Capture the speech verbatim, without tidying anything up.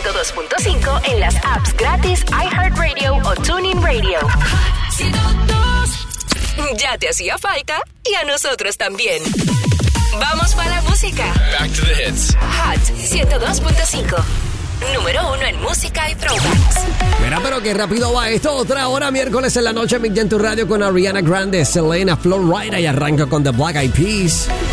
ciento dos punto cinco en las apps gratis iHeartRadio o TuneIn Radio. Ya te hacía falta y a nosotros también. Vamos para la música. Back to the hits. Hot ciento dos punto cinco. Número uno en música y throwbacks. Mira, pero qué rápido va esto. Otra hora, miércoles en la noche, Mick en tu radio con Ariana Grande, Selena, Flowrider y arranca con The Black Eyed Peas.